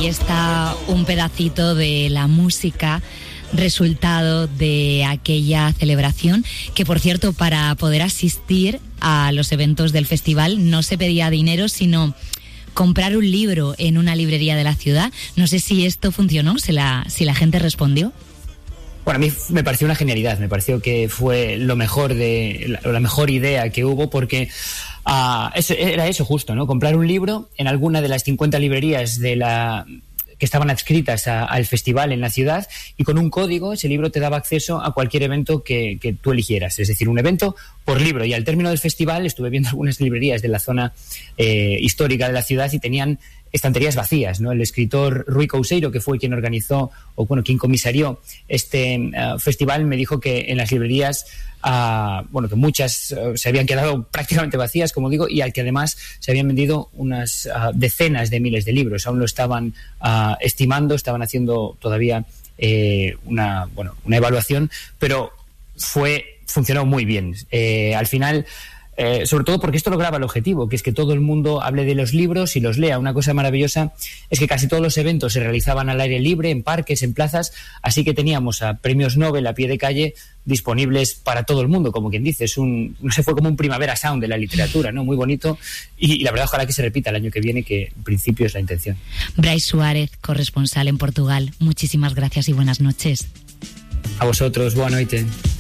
está un pedacito de la música resultado de aquella celebración, que por cierto, para poder asistir a los eventos del festival no se pedía dinero, sino comprar un libro en una librería de la ciudad. No sé si esto funcionó, si la gente respondió. Bueno, a mí me pareció una genialidad, me pareció que fue la mejor idea que hubo, porque era eso justo, ¿no? Comprar un libro en alguna de las 50 librerías que estaban adscritas al festival en la ciudad, y con un código ese libro te daba acceso a cualquier evento que tú eligieras, es decir, un evento por libro. Y al término del festival estuve viendo algunas librerías de la zona histórica de la ciudad y tenían estanterías vacías, ¿no? El escritor Rui Couseiro, que fue quien organizó, quien comisarió este festival, me dijo que en las librerías que muchas se habían quedado prácticamente vacías, como digo, y al que además se habían vendido unas decenas de miles de libros. Aún lo estaban estimando, estaban haciendo todavía una evaluación, pero funcionó muy bien. Al final, sobre todo porque esto lograba el objetivo, que es que todo el mundo hable de los libros y los lea. Una cosa maravillosa es que casi todos los eventos se realizaban al aire libre, en parques, en plazas, así que teníamos a premios Nobel a pie de calle disponibles para todo el mundo, como quien dice. Fue como un Primavera Sound de la literatura, ¿no? Muy bonito, y la verdad, ojalá que se repita el año que viene, que en principio es la intención. Brais Suárez, corresponsal en Portugal, muchísimas gracias y buenas noches. A vosotros, boa noite.